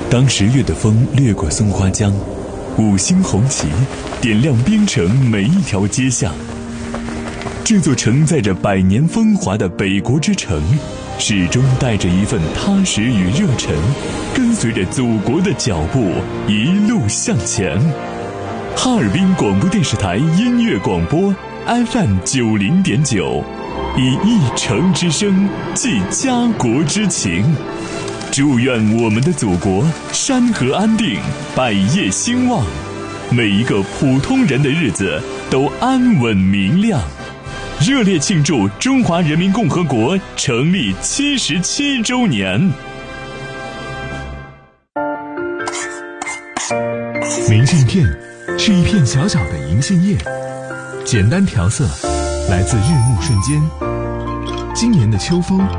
当10月的风掠过松花江，五星红旗点亮边城每一条街巷。这座承载着100年风华的北国之城，始终带着一份踏实与热忱，跟随着祖国的脚步一路向前。哈尔滨广播电视台音乐广播 FM 90.9，以一城之声寄家国之情。祝愿我们的祖国山河安定，百业兴旺，每一个普通人的日子都安稳明亮。热烈庆祝中华人民共和国成立77周年。 明信片是一片小小的银杏叶，简单调色，来自日暮瞬间。今年的秋风